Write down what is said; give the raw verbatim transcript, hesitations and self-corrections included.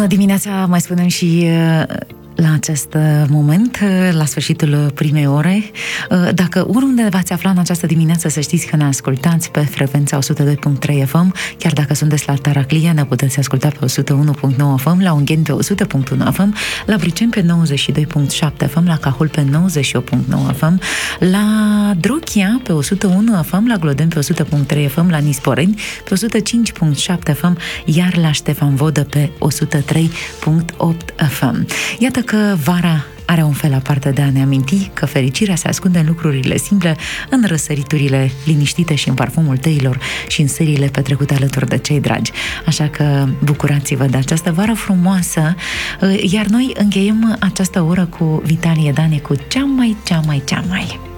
Bună dimineața, mai spunem și la acest moment, la sfârșitul primei ore. Dacă oriunde v-ați afla în această dimineață, să știți că ne ascultați pe frecvența o sută doi punct trei F M, chiar dacă sunteți la Taraclia, ne puteți asculta pe o sută unu punct nouă F M, la Ungheni pe o sută punct unu F M, la Briceni pe nouăzeci și doi punct șapte F M, la Cahul pe nouăzeci și opt punct nouă F M, la Drochia pe o sută unu F M, la Glodeni pe o sută punct trei F M, la Nisporeni pe o sută cinci punct șapte F M, iar la Ștefan Vodă pe o sută trei punct opt F M. Iată că vara are un fel aparte de a ne aminti că fericirea se ascunde în lucrurile simple, în răsăriturile liniștite și în parfumul teilor și în seriile petrecute alături de cei dragi. Așa că bucurați-vă de această vară frumoasă, iar noi încheiem această oră cu Vitalie Dane cu cea mai, cea mai, cea mai...